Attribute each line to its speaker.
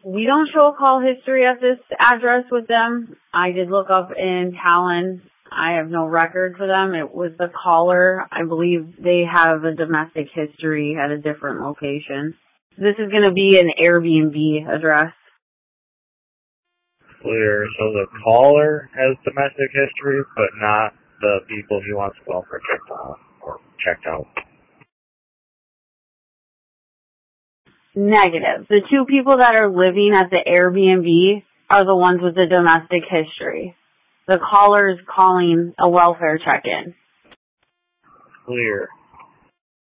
Speaker 1: We don't show a call history at this address with them. I did look up in Talon. I have no record for them. It was the caller. I believe they have a domestic history at a different location. This is going to be an Airbnb address.
Speaker 2: Clear. So the caller has domestic history, but not the people he wants to call for checked out or checked out.
Speaker 1: Negative. The two people that are living at the Airbnb are the ones with the domestic history. The caller is calling a welfare check-in.
Speaker 2: Clear.